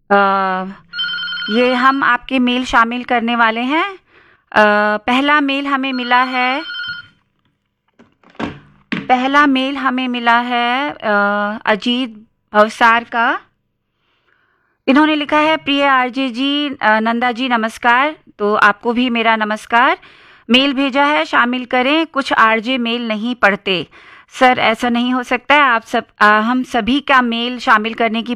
ये हम आपके मेल शामिल करने वाले हैं। पहला मेल हमें मिला है अजीत भवसार का। इन्होंने लिखा है, प्रिय आरजे जी, नंदा जी नमस्कार। तो आपको भी मेरा नमस्कार। मेल भेजा है, शामिल करें, कुछ आरजे मेल नहीं पढ़ते। सर ऐसा नहीं हो सकता है, हम सभी का मेल शामिल करने की